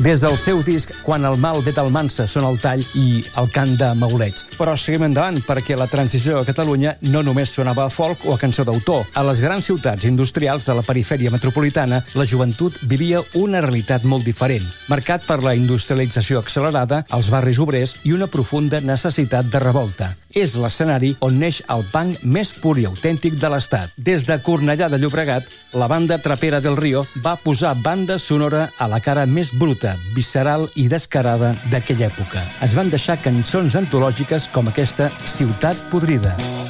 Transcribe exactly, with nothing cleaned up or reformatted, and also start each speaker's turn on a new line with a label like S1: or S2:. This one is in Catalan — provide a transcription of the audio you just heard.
S1: Des del seu disc Quan el mal ve d'Almansa són el tall i el cant de Maulets. Però seguim endavant, perquè la transició a Catalunya no només sonava a folk o a cançó d'autor. A les grans ciutats industrials de la perifèria metropolitana, la joventut vivia una realitat molt diferent, marcat per la industrialització accelerada, els barris obrers i una profunda necessitat de revolta. És l'escenari on neix el punk més pur i autèntic de l'Estat. Des de Cornellà de Llobregat, la banda Trapera del Río va posar banda sonora a la cara més bruta, visceral i descarada d'aquella època. Es van deixar cançons antològiques com aquesta Ciutat podrida.